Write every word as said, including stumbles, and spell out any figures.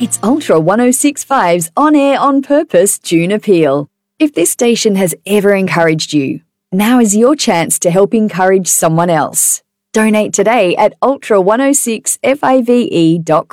It's Ultra one oh six point five's On Air On Purpose June Appeal. If this station has ever encouraged you, now is your chance to help encourage someone else. Donate today at ultra one oh six five dot com.